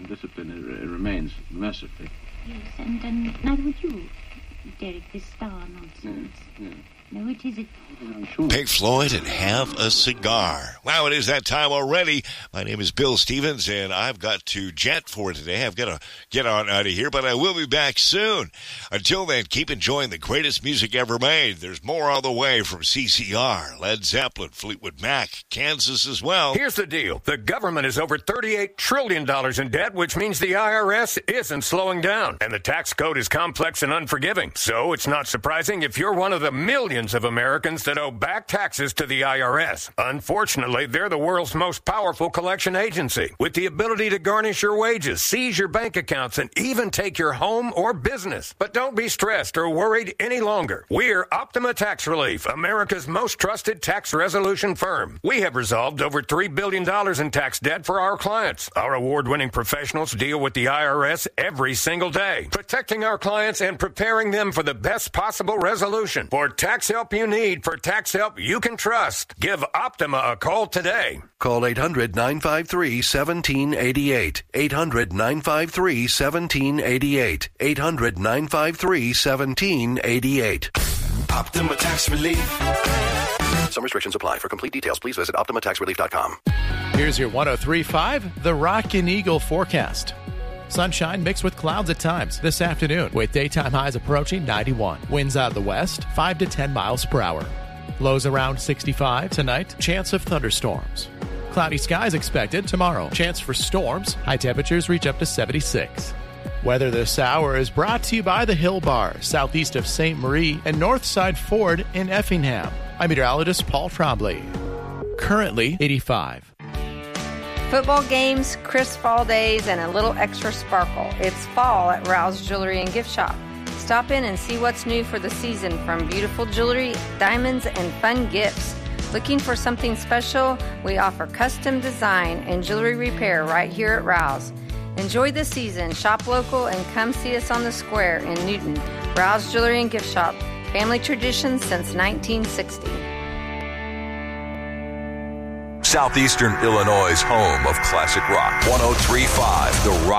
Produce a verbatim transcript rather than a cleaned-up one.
discipline it, it remains, mercifully. Yes, and, and neither would you, Derek, this star nonsense. Yeah, yeah. No, it isn't. Pink Floyd and Have a Cigar. Wow, it is that time already. My name is Bill Stevens, and I've got to jet for today. I've got to get on out of here, but I will be back soon. Until then, keep enjoying the greatest music ever made. There's more on the way from C C R, Led Zeppelin, Fleetwood Mac, Kansas as well. Here's the deal. The government is over thirty-eight trillion dollars in debt, which means the I R S isn't slowing down. And the tax code is complex and unforgiving. So it's not surprising if you're one of the millions of Americans that owe back taxes to the I R S. Unfortunately, they're the world's most powerful collection agency, with the ability to garnish your wages, seize your bank accounts, and even take your home or business. But don't be stressed or worried any longer. We're Optima Tax Relief, America's most trusted tax resolution firm. We have resolved over three billion dollars in tax debt for our clients. Our award-winning professionals deal with the I R S every single day, protecting our clients and preparing them for the best possible resolution. For tax help you need, for tax help you can trust, give Optima a call today. Call eight hundred, nine five three, one seven eight eight. eight hundred, nine five three, one seven eight eight. eight hundred, nine five three, one seven eight eight. Optima Tax Relief. Some restrictions apply. For complete details, please visit optima tax relief dot com. Here's your one oh three point five, the Rockin' Eagle forecast. Sunshine mixed with clouds at times this afternoon, with daytime highs approaching ninety-one. Winds out of the west, five to ten miles per hour. Lows around sixty-five tonight. Chance of thunderstorms. Cloudy skies expected tomorrow. Chance for storms. High temperatures reach up to seventy-six. Weather this hour is brought to you by the Hill Bar, southeast of Saint Marie, and Northside Ford in Effingham. I'm meteorologist Paul Trombley. Currently eighty-five. Football games, crisp fall days, and a little extra sparkle. It's fall at Rouse Jewelry and Gift Shop. Stop in and see what's new for the season, from beautiful jewelry, diamonds, and fun gifts. Looking for something special? We offer custom design and jewelry repair right here at Rouse. Enjoy the season, shop local, and come see us on the square in Newton. Rouse Jewelry and Gift Shop. Family tradition since nineteen sixty. Southeastern Illinois' home of classic rock. one oh three point five, The Rock.